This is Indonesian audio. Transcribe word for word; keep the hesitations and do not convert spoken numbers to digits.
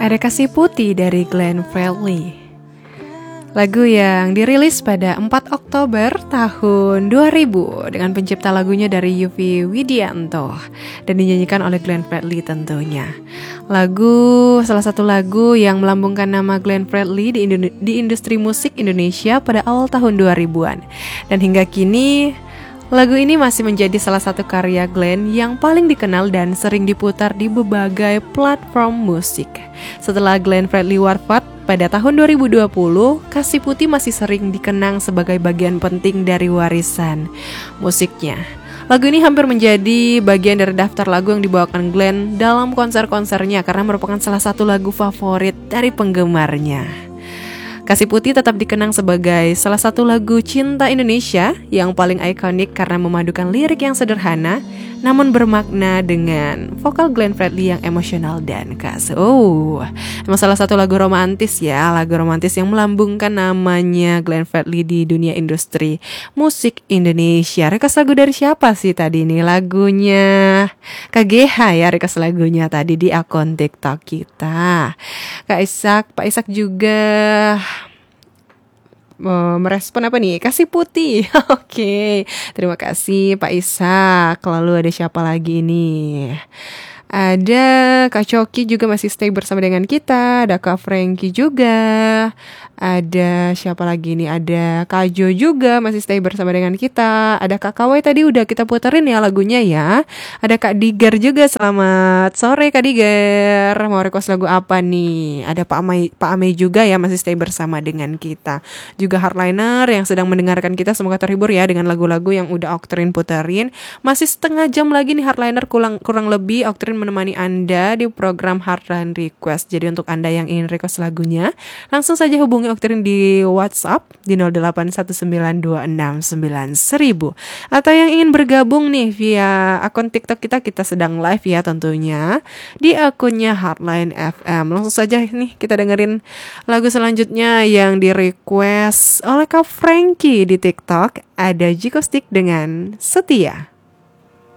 Ada Kasih Putih dari Glenn Fredly. Lagu yang dirilis pada empat Oktober tahun dua ribu dengan pencipta lagunya dari Yovie Widianto dan dinyanyikan oleh Glenn Fredly tentunya. Lagu salah satu lagu yang melambungkan nama Glenn Fredly di, Indo- di industri musik Indonesia pada awal tahun dua ribuan. Dan hingga kini lagu ini masih menjadi salah satu karya Glenn yang paling dikenal dan sering diputar di berbagai platform musik. Setelah Glenn Fredly wafat pada tahun dua ribu dua puluh, Kasih Putih masih sering dikenang sebagai bagian penting dari warisan musiknya. Lagu ini hampir menjadi bagian dari daftar lagu yang dibawakan Glenn dalam konser-konsernya karena merupakan salah satu lagu favorit dari penggemarnya. Kasih Putih tetap dikenang sebagai salah satu lagu cinta Indonesia yang paling ikonik karena memadukan lirik yang sederhana namun bermakna dengan vokal Glenn Fredly yang emosional dan khas. Oh, emang salah satu lagu romantis ya, lagu romantis yang melambungkan namanya Glenn Fredly di dunia industri musik Indonesia. Request lagu dari siapa sih tadi nih lagunya? K G H ya request lagunya tadi di akun TikTok kita. Kak Isak, Pak Isak juga merespon apa nih? Kasih Putih. Oke, okay. Terima kasih Pak Ishak. Lalu ada siapa lagi nih? Ada Kak Coki juga masih stay bersama dengan kita. Ada Kak Frankie juga. Ada siapa lagi nih? Ada Kak Jo juga masih stay bersama dengan kita. Ada Kak Kawai tadi udah kita puterin ya lagunya ya. Ada Kak Diger juga. Selamat sore Kak Diger. Mau request lagu apa nih? Ada Pak Amai, Pak Amai juga ya masih stay bersama dengan kita. Juga Hardliner yang sedang mendengarkan kita, semoga terhibur ya dengan lagu-lagu yang udah Oktrin puterin. Masih setengah jam lagi nih Hardliner, kurang, kurang lebih Oktrin menemani Anda di program Hardline Request. Jadi untuk Anda yang ingin request lagunya, langsung saja hubungi Oktrin di WhatsApp di nol delapan satu sembilan dua enam sembilan seribu. Atau yang ingin bergabung nih via akun TikTok kita, kita sedang live ya tentunya di akunnya Hardline F M. Langsung saja nih kita dengerin lagu selanjutnya yang di request oleh Kak Frankie di TikTok. Ada Jiko Stick dengan Setia.